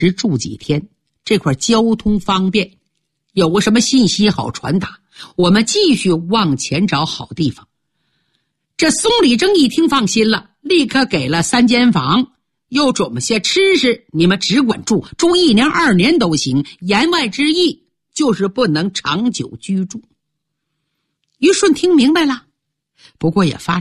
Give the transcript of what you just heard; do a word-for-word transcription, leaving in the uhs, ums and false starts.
只住几天，这块交通方便，有个什么信息好传达，我们继续往前找好地方。这松里征一听放心了，立刻给了三间房，又准备些吃食，你们只管住，住一年二年都行，言外之意就是不能长久居住。于顺听明白了，不过也发